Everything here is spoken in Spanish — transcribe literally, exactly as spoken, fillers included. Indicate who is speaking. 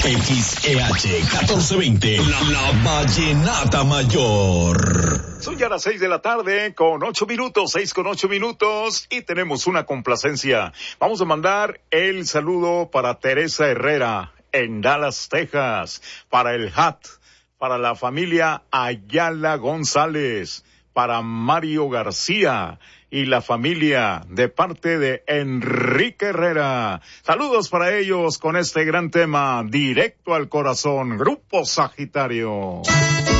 Speaker 1: X E H catorce veinte, la, la Vallenata Mayor.
Speaker 2: Son ya las seis de la tarde con ocho minutos, seis con ocho minutos y tenemos una complacencia. Vamos a mandar el saludo para Teresa Herrera en Dallas, Texas, para el H A T, para la familia Ayala González, para Mario García y la familia de parte de Enrique Herrera. Saludos para ellos con este gran tema, Directo al Corazón, Grupo Sagitario.